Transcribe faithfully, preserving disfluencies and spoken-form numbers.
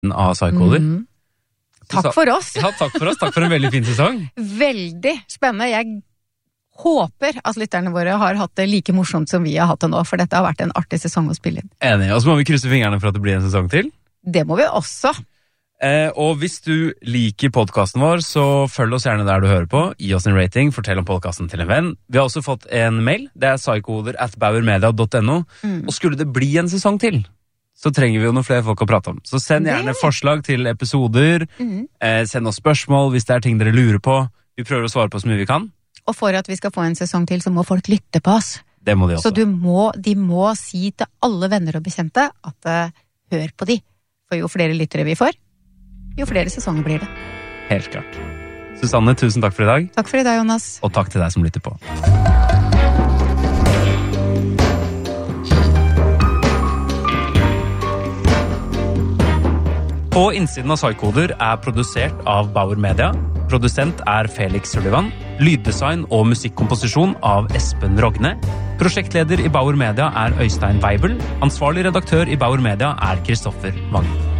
av Psykoder. Mm. Takk for oss. Ja, takk for oss. Takk for en veldig fin sesong. Veldig spennende. Jeg håper at lytterne våre har hatt det like morsomt som vi har hatt det nå, for dette har vært en artig sesong å spille inn. Enig, og så må vi krysse fingrene for at det blir en sesong til. Det må vi også. Eh, og hvis du liker podcasten vår, så følg oss gjerne der du hører på. Gi oss en rating, fortell om podcasten til en venn. Vi har også fått en mail. Det er psykoder at bauermedia punktum no. Mm. Og skulle det bli en sesong til, så trenger vi jo noen flere folk å prate om. Så send gjerne forslag til episoder. Mm. Eh, send oss spørsmål hvis det er ting dere lurer på. Vi prøver å svare på så mye vi kan. Og for at vi skal få en sesong til, så må folk lytte på oss. Det må de også. Så du må, de må si til alle venner og bekjente at uh, hør på de. For jo flere lyttere vi får, jo flere sesonger blir det. Helt klart. Susanne, tusen takk for i dag. Takk for i dag, Jonas. Og takk til deg som lytter på. På innsiden av Psykoder er produsert av Bauer Media. Produsent er Felix Sullivan. Lyddesign og musikkomposisjon av Espen Rogne. Prosjektleder i Bauer Media er Øystein Weibel. Ansvarlig redaktør i Bauer Media er Kristoffer Wangen.